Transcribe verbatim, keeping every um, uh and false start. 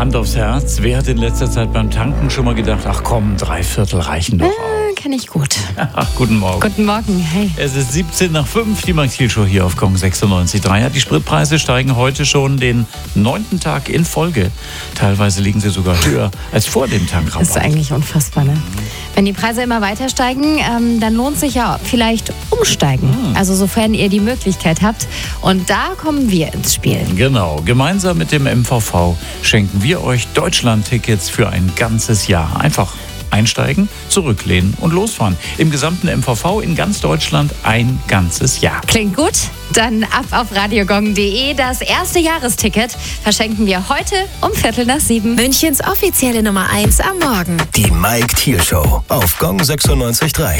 Hand aufs Herz, wer hat in letzter Zeit beim Tanken schon mal gedacht, ach komm, drei Viertel reichen doch Äh, auch. Kenn ich gut. Ach, guten Morgen. Guten Morgen, hey. Es ist siebzehn nach fünf, die Max Thiel Show hier auf Gong sechsundneunzig Komma drei. Ja, die Spritpreise steigen heute schon den neunten Tag in Folge. Teilweise liegen sie sogar höher als vor dem Tankrabatt. Das ist eigentlich unfassbar, ne? Wenn die Preise immer weiter steigen, ähm, dann lohnt sich ja vielleicht umsteigen. Mhm. Also sofern ihr die Möglichkeit habt. Und da kommen wir ins Spiel. Genau, gemeinsam mit dem M V V schenken wir euch Deutschland-Tickets für ein ganzes Jahr. Einfach einsteigen, zurücklehnen und losfahren. Im gesamten M V V in ganz Deutschland ein ganzes Jahr. Klingt gut? Dann ab auf radiogong punkt de. Das erste Jahresticket verschenken wir heute um Viertel nach sieben. Münchens offizielle Nummer eins am Morgen. Die Mike Thiel Show auf Gong sechsundneunzig Komma drei.